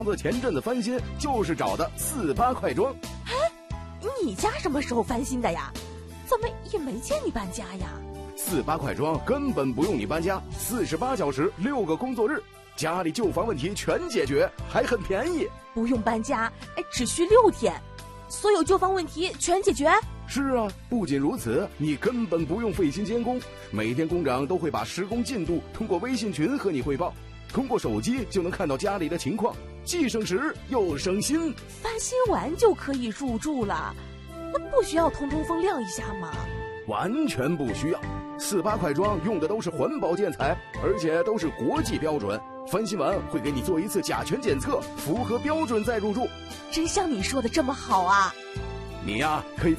子前阵子翻新，就是找的48快装。 哎，你家什么时候翻新的呀？怎么也没见你搬家呀 ？48快装根本不用你搬家，48小时6个工作日，家里旧房问题全解决，还很便宜。 不用搬家，只需6天，所有旧房问题全解决。 是啊，不仅如此，你根本不用费心监工，每天工长都会把施工进度通过微信群和你汇报，通过手机就能看到家里的情况，既省时又省心。 翻新完就可以入住了，那不需要通风晾一下吗？ 完全不需要，48快装用的都是环保建材，而且都是国际标准。翻新完会给你做一次甲醛检测，符合标准再入住。 真像你说的这么好啊！ 你呀，可以